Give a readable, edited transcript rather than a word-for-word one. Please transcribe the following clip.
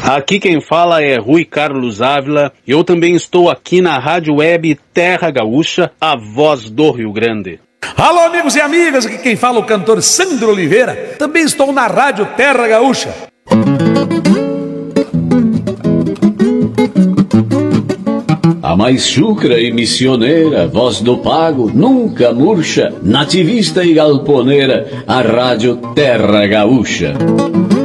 Aqui quem fala é Rui Carlos Ávila. Eu também estou aqui na Rádio Web Terra Gaúcha, a voz do Rio Grande. Alô, amigos e amigas, aqui quem fala é o cantor Sandro Oliveira. Também estou na Rádio Terra Gaúcha. A mais chucra e missioneira, voz do pago, nunca murcha, nativista e galponeira, a Rádio Terra Gaúcha.